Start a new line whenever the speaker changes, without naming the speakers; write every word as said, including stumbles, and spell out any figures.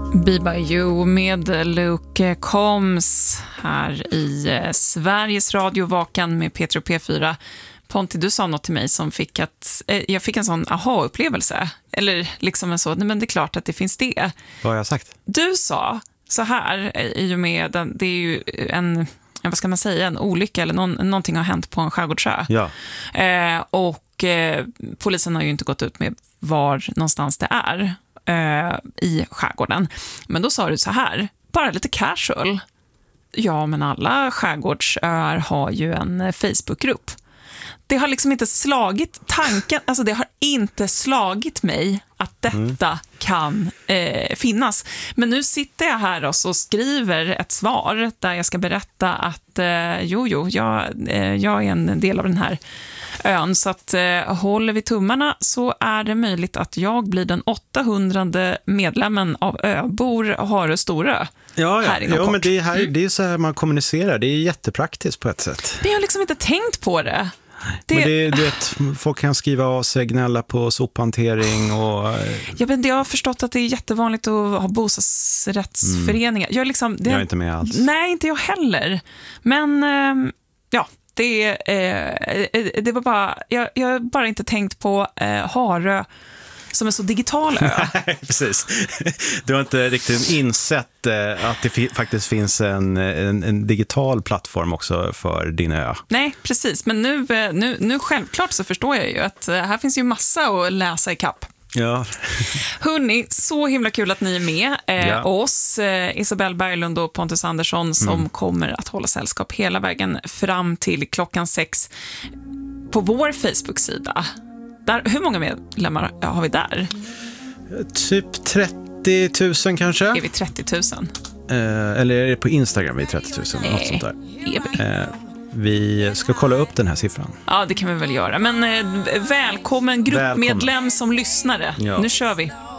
Be By You med Luke Combs här i Sveriges Radio Vakan med Petro P fyra. Ponti, du sa något till mig som fick att eh, jag fick en sån aha-upplevelse. Eller liksom en så, nej men det är klart att det finns det.
Vad har jag sagt?
Du sa så här, i och med den, det är ju en, vad ska man säga, en olycka eller någon, någonting har hänt på en skärgårdsö.
Ja.
Eh, och eh, polisen har ju inte gått ut med var någonstans det är eh, i skärgården. Men då sa du så här, bara lite casual. Ja, men alla skärgårdsöar har ju en Facebookgrupp. Det har liksom inte slagit tanken, alltså det har inte slagit mig att detta mm. kan eh, finnas. Men nu sitter jag här och så skriver ett svar där jag ska berätta att eh, jo, jo, jag, eh, jag är en del av den här ön. Så att eh, håller vi tummarna så är det möjligt att jag blir den åttahundrade medlemmen av Öbor Harö Storö.
Ja, ja.
Här
ja men det är, här, det är så här man kommunicerar. Det är jättepraktiskt på ett sätt.
Men jag har liksom inte tänkt på det. Det...
Men det, det, folk kan skriva av sig, gnälla på sophantering och...
Ja, men jag har förstått att det är jättevanligt att ha bostadsrättsföreningar. Mm. Jag, liksom, det...
jag är inte med alls.
Nej, inte jag heller. Men äh, ja, det, äh, det var bara... Jag, jag har bara inte tänkt på äh, Harö som är så digital ö.
Nej, precis. Du har inte riktigt insett eh, att det fi- faktiskt finns en, en, en digital plattform också för din ö.
Nej, precis. Men nu, nu, nu självklart så förstår jag ju att här finns ju massa att läsa i kapp.
Ja.
Hörrni, så himla kul att ni är med. Eh,
ja.
Oss, eh, Isabelle Berglund och Pontus Andersson som mm. kommer att hålla sällskap hela vägen fram till klockan sex på vår Facebook-sida. Där, hur många medlemmar har vi där?
Typ trettio tusen kanske.
Är vi trettio tusen?
Eh, eller är det på Instagram vi är trettio tusen?
Nej,
något sånt där.
Är vi?
Eh, vi ska kolla upp den här siffran.
Ja, det kan vi väl göra. Men eh, välkommen gruppmedlem
välkommen.
som lyssnare.
Ja.
Nu kör vi.